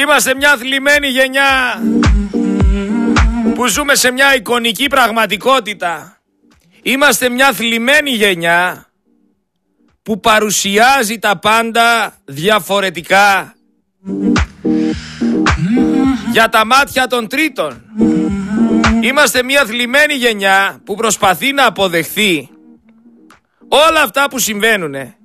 Είμαστε μια θλιμμένη γενιά που ζούμε σε μια εικονική πραγματικότητα. Είμαστε μια θλιμμένη γενιά που παρουσιάζει τα πάντα διαφορετικά για τα μάτια των τρίτων. Είμαστε μια θλιμμένη γενιά που προσπαθεί να αποδεχθεί όλα αυτά που συμβαίνουνε